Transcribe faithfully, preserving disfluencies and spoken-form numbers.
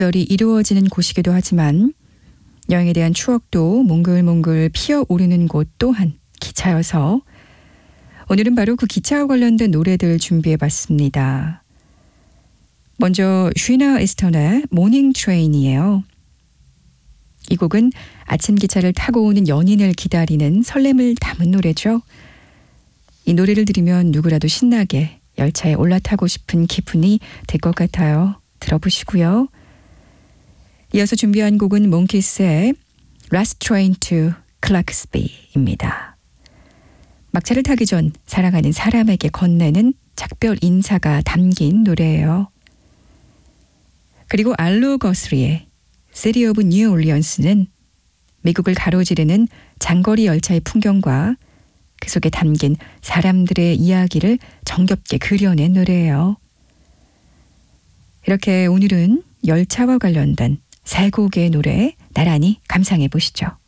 별이 이루어지는 곳이기도 하지만 여행에 대한 추억도 몽글몽글 피어오르는 곳 또한 기차여서 오늘은 바로 그 기차와 관련된 노래들 준비해봤습니다. 먼저 쉬나 에스턴의 모닝 트레인이에요. 이 곡은 아침 기차를 타고 오는 연인을 기다리는 설렘을 담은 노래죠. 이 노래를 들으면 누구라도 신나게 열차에 올라타고 싶은 기분이 될 것 같아요. 들어보시고요. 이어서 준비한 곡은 몽키스의 Last Train to Clarksby입니다. 막차를 타기 전 사랑하는 사람에게 건네는 작별 인사가 담긴 노래예요. 그리고 알로 거스리의 City of New Orleans는 미국을 가로지르는 장거리 열차의 풍경과 그 속에 담긴 사람들의 이야기를 정겹게 그려낸 노래예요. 이렇게 오늘은 열차와 관련된 세 곡의 노래 나란히 감상해 보시죠.